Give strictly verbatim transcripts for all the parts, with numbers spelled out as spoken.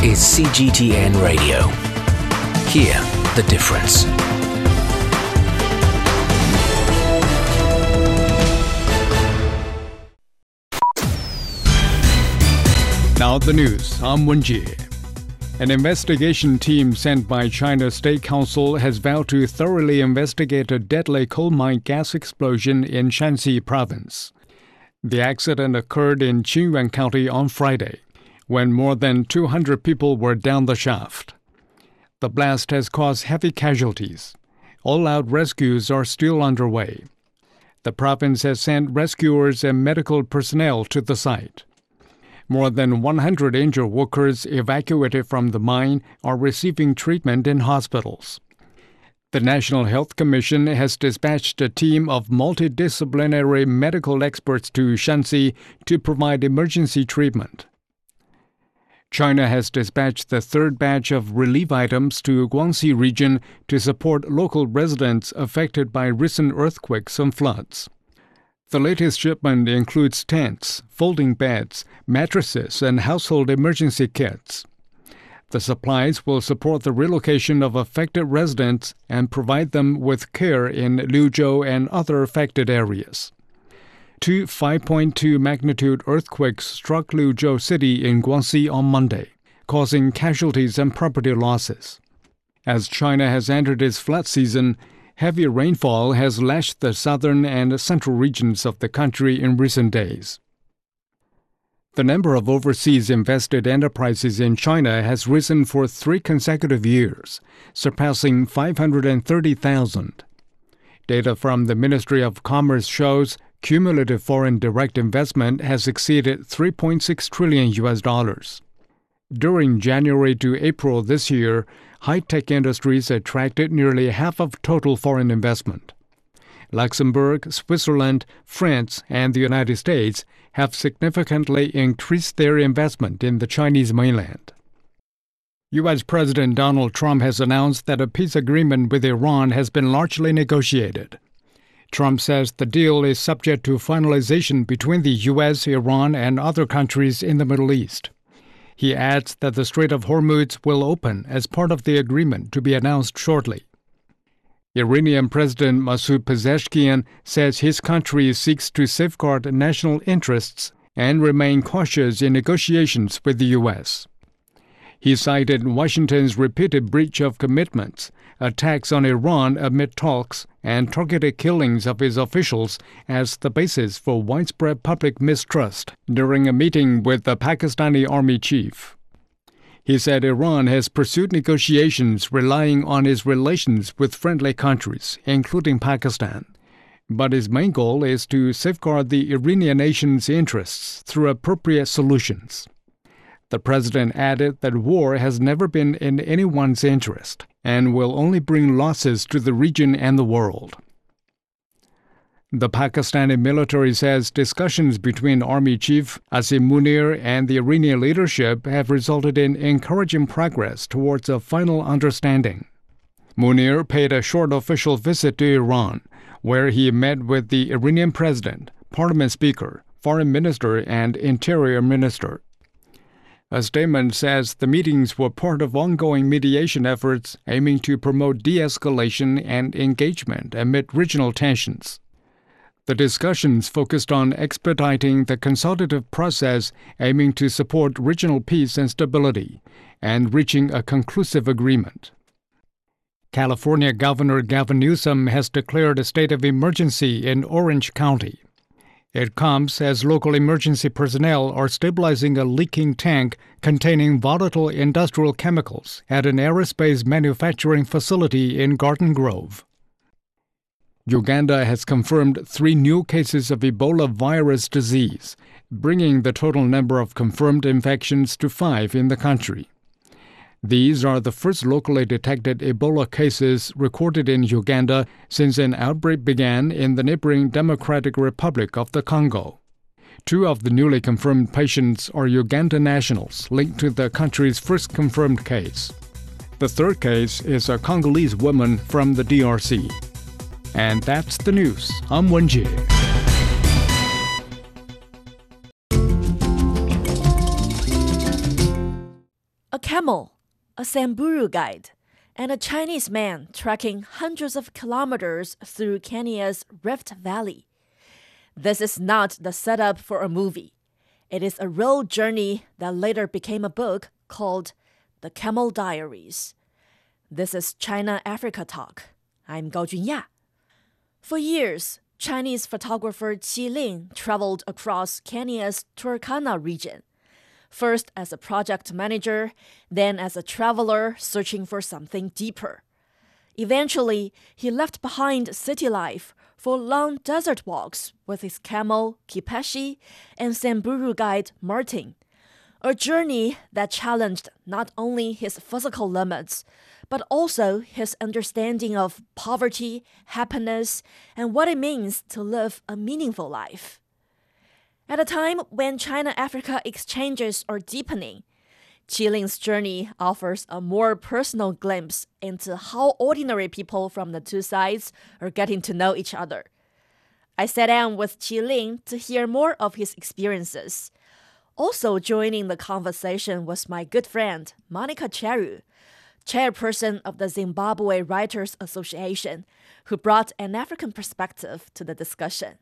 is C G T N Radio. Hear the difference. Now the news. I'm Wenjie. An investigation team sent by China's State Council has vowed to thoroughly investigate a deadly coal mine gas explosion in Shanxi province. The accident occurred in Qingyuan County on Friday, when more than two hundred people were down the shaft. The blast has caused heavy casualties. All-out rescues are still underway. The province has sent rescuers and medical personnel to the site. More than one hundred injured workers evacuated from the mine are receiving treatment in hospitals. The National Health Commission has dispatched a team of multidisciplinary medical experts to Shanxi to provide emergency treatment. China has dispatched the third batch of relief items to Guangxi region to support local residents affected by recent earthquakes and floods. The latest shipment includes tents, folding beds, mattresses, and household emergency kits. The supplies will support the relocation of affected residents and provide them with care in Liuzhou and other affected areas. Two five point two magnitude earthquakes struck Liuzhou City in Guangxi on Monday, causing casualties and property losses. As China has entered its flood season, heavy rainfall has lashed the southern and central regions of the country in recent days. The number of overseas invested enterprises in China has risen for three consecutive years, surpassing five hundred thirty thousand. Data from the Ministry of Commerce shows cumulative foreign direct investment has exceeded three point six trillion U S dollars. During January to April this year, high-tech industries attracted nearly half of total foreign investment. Luxembourg, Switzerland, France, and the United States have significantly increased their investment in the Chinese mainland. U S President Donald Trump has announced that a peace agreement with Iran has been largely negotiated. Trump says the deal is subject to finalization between the U S, Iran, and other countries in the Middle East. He adds that the Strait of Hormuz will open as part of the agreement to be announced shortly. Iranian President Masoud Pezeshkian says his country seeks to safeguard national interests and remain cautious in negotiations with the U S. He cited Washington's repeated breach of commitments, attacks on Iran amid talks, and targeted killings of his officials as the basis for widespread public mistrust during a meeting with the Pakistani army chief. He said Iran has pursued negotiations relying on its relations with friendly countries, including Pakistan. But his main goal is to safeguard the Iranian nation's interests through appropriate solutions. The president added that war has never been in anyone's interest and will only bring losses to the region and the world. The Pakistani military says discussions between Army Chief Asim Munir and the Iranian leadership have resulted in encouraging progress towards a final understanding. Munir paid a short official visit to Iran, where he met with the Iranian president, parliament speaker, foreign minister, and interior minister. A statement says the meetings were part of ongoing mediation efforts aiming to promote de-escalation and engagement amid regional tensions. The discussions focused on expediting the consultative process aiming to support regional peace and stability and reaching a conclusive agreement. California Governor Gavin Newsom has declared a state of emergency in Orange County. It comes as local emergency personnel are stabilizing a leaking tank containing volatile industrial chemicals at an aerospace manufacturing facility in Garden Grove. Uganda has confirmed three new cases of Ebola virus disease, bringing the total number of confirmed infections to five in the country. These are the first locally detected Ebola cases recorded in Uganda since an outbreak began in the neighboring Democratic Republic of the Congo. Two of the newly confirmed patients are Ugandan nationals linked to the country's first confirmed case. The third case is a Congolese woman from the D R C. And that's the news. I'm Wenjie. camel, a Samburu guide, and a Chinese man trekking hundreds of kilometers through Kenya's Rift Valley. This is not the setup for a movie. It is a real journey that later became a book called The Camel Diaries. This is China-Africa Talk. I'm Gao Junya. For years, Chinese photographer Qi Ling traveled across Kenya's Turkana region, first as a project manager, then as a traveler searching for something deeper. Eventually, he left behind city life for long desert walks with his camel, Kipeshi, and Samburu guide, Martin, a journey that challenged not only his physical limits, but also his understanding of poverty, happiness, and what it means to live a meaningful life. At a time when China-Africa exchanges are deepening, Qi Ling's journey offers a more personal glimpse into how ordinary people from the two sides are getting to know each other. I sat down with Qi Ling to hear more of his experiences. Also joining the conversation was my good friend, Monica Cheru, chairperson of the Zimbabwe Writers Association, who brought an African perspective to the discussion.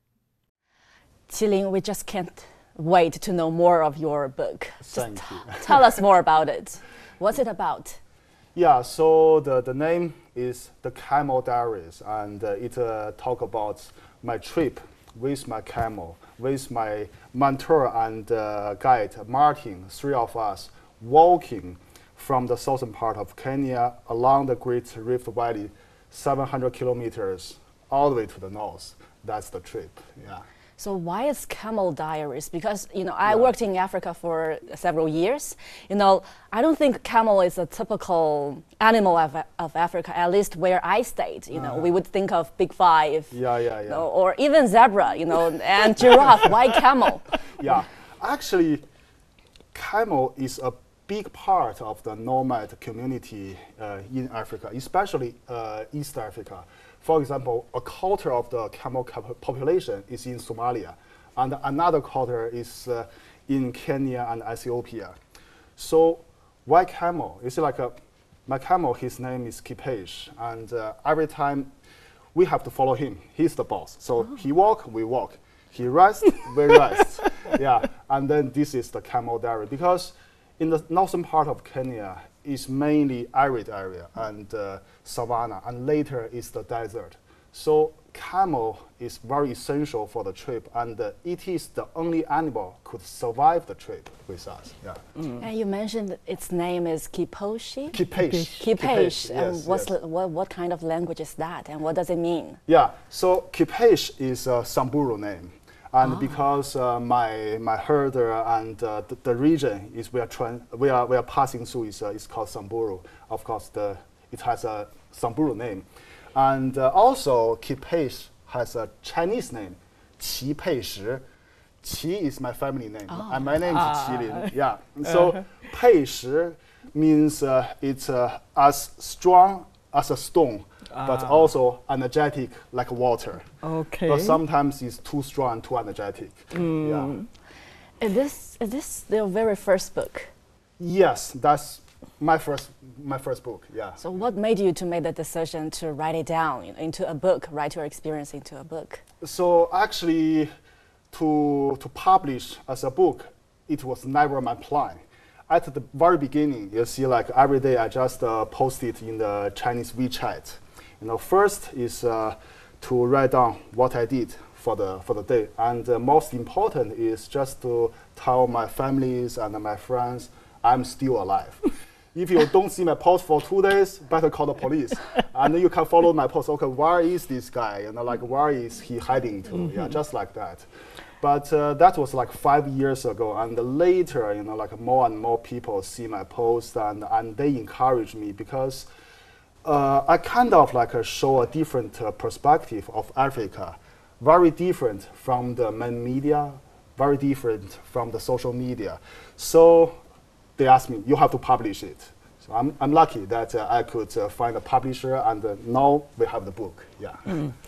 Qi Ling, we just can't wait to know more of your book. Thank just you. Tell us more about it. What's it about? Yeah, so the, the name is The Camel Diaries, and uh, it uh, talk about my trip with my camel, with my mentor and uh, guide, Martin, three of us, walking from the southern part of Kenya along the Great Rift Valley, seven hundred kilometers, all the way to the north. That's the trip, yeah. So why is Camel Diaries? Because, you know, I Yeah. worked in Africa for several years. You know, I don't think camel is a typical animal of, of Africa, at least where I stayed. You know, we would think of Big Five. Yeah, yeah, yeah. You know, or even zebra, you know, and giraffe. Why camel? Yeah, actually, camel is a big part of the nomad community uh, in Africa, especially uh, East Africa. For example, a quarter of the camel cap- population is in Somalia, and another quarter is uh, in Kenya and Ethiopia. So why camel? It's like a, my camel, his name is Kipesh, and uh, every time we have to follow him. He's the boss. So oh. he walk, we walk. He rest, we rest. Yeah, and then this is the Camel Diary, because in the northern part of Kenya, is mainly arid area and uh, savanna, and later is the desert. So camel is very essential for the trip, and uh, it is the only animal could survive the trip with us. Yeah. Mm. And you mentioned its name is Kiposhi? Kipesh. Kipesh. And Yes, what's yes. the, what, what kind of language is that, and what does it mean? Yeah, so Kipesh is a Samburu name. And oh. because uh, my my herder and uh, the, the region is we are tran- we are we are passing through is uh, is called Samburu. Of course, the it has a Samburu name, and uh, also Kipesh has a Chinese name, Qi Pei Shi. Qi is my family name, oh. and my name is ah. Qi Lin. Yeah, so Pei Shi means uh, it's uh, as strong as a stone. Ah. But also energetic like water. Okay. But sometimes it's too strong, too energetic. Mm. Yeah. Is this is this your very first book? Yes, that's my first my first book. Yeah. So what made you to make the decision to write it down, you know, into a book, write your experience into a book? So actually, to to publish as a book, it was never my plan. At the very beginning, you see, like every day I just uh, post it in the Chinese WeChat. You know, first is uh, to write down what I did for the for the day, and uh, most important is just to tell my families and my friends I'm still alive. If you don't see my post for two days, better call the police, and then you can follow my post. Okay, where is this guy? You know, like where is he hiding to? Mm-hmm. Yeah, just like that. But uh, that was like five years ago, and later, you know, like more and more people see my post, and and they encourage me because. Uh, I kind of like uh, show a different uh, perspective of Africa, very different from the main media, very different from the social media. So they asked me, you have to publish it. So I'm, I'm lucky that uh, I could uh, find a publisher, and uh, now we have the book. Yeah. Mm.